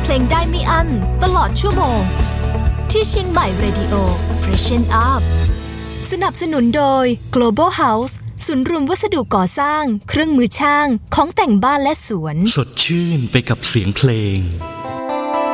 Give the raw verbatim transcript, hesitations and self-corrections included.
เพลงได้ไม่อั้นตลอดชั่วโมงที่เชียงใหม่ Radio Freshen Up สนับสนุนโดย Global House ศูนย์รวมวัสดุก่อสร้างเครื่องมือช่างของแต่งบ้านและสวนสดชื่นไปกับเสียงเพลง